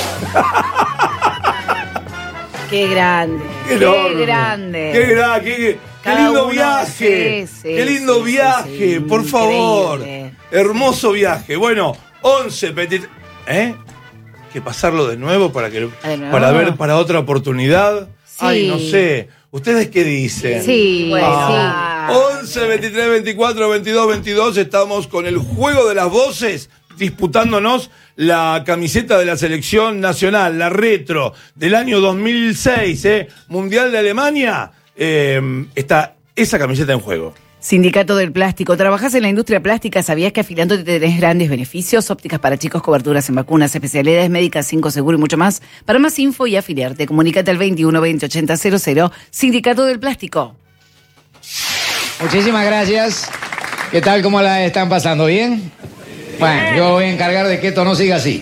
Qué grande, qué, qué grande. Qué grande, qué, qué lindo uno, viaje. sí, sí, qué lindo sí, viaje, sí, sí, por favor. increíble. Hermoso viaje. Bueno, once, veintitrés. ¿Eh? ¿Que pasarlo de nuevo para que nuevo? para ver para otra oportunidad? Sí. Ay, no sé. ¿Ustedes qué dicen? Sí, bueno, Ah. once, veintitrés, veinticuatro, veintidós, veintidós. Estamos con el juego de las voces, disputándonos la camiseta de la selección nacional, la retro del año dos mil seis, ¿eh? Mundial de Alemania. Eh, está esa camiseta en juego. Sindicato del Plástico. ¿Trabajás en la industria plástica? ¿Sabías que afiliándote tenés grandes beneficios? Ópticas para chicos, coberturas en vacunas, especialidades médicas, cinco seguro y mucho más. Para más info y afiliarte, comunícate al veintiuno veinte ochenta cero cero. Sindicato del Plástico. Muchísimas gracias. ¿Qué tal? ¿Cómo la están pasando? ¿Bien? Bueno, yo voy a encargar de que esto no siga así.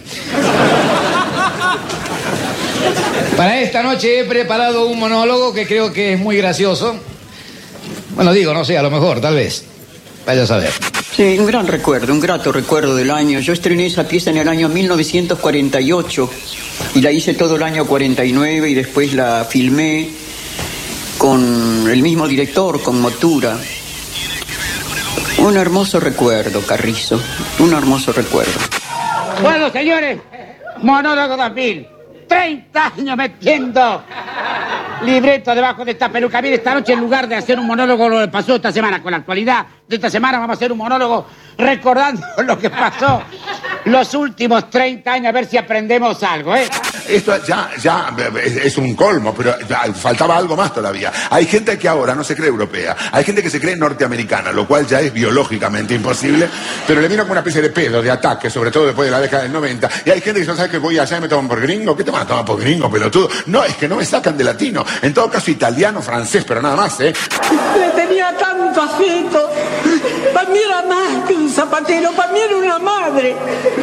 Para esta noche he preparado un monólogo que creo que es muy gracioso. Bueno, digo, no sé, a lo mejor, tal vez. Vaya a saber. Sí, un gran recuerdo, un grato recuerdo del año. Yo estrené esa pieza en el año mil novecientos cuarenta y ocho y la hice todo el año cuarenta y nueve y después la filmé con el mismo director, con Motura. Un hermoso recuerdo, Carrizo, un hermoso recuerdo. Bueno, señores, monólogo dos mil. treinta años metiendo libreto debajo de esta peluca. Mire, esta noche en lugar de hacer un monólogo lo que pasó esta semana con la actualidad de esta semana, vamos a hacer un monólogo recordando lo que pasó los últimos treinta años, a ver si aprendemos algo, ¿eh? Esto ya, ya es un colmo, pero faltaba algo más todavía. Hay gente que ahora no se cree europea, hay gente que se cree norteamericana, lo cual ya es biológicamente imposible, pero le vino como una especie de pedo, de ataque, sobre todo después de la década del noventa, y hay gente que no sabe que voy allá y me toman por gringo. ¿Qué te van a tomar por gringo, pelotudo? No, es que no me sacan de latino, en todo caso italiano, francés, pero nada más, ¿eh? Le tenía tanto afecto. Para mí era más que un zapatero, para mí era una madre.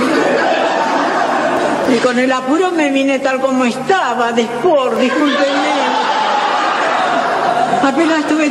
Y con el apuro me vine tal como estaba, de sport, discúlpenme. Apenas tuve